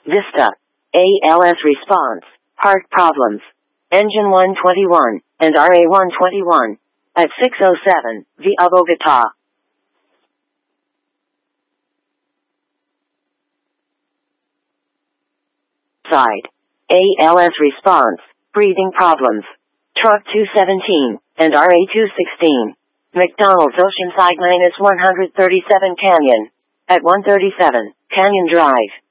Vista. ALS response. Heart problems. Engine 121 and RA 121 at 607 via Bogota. Side. ALS response. Breathing problems. Truck 217 and RA 216. McDonald's Oceanside -137 Canyon at 137 Canyon Drive.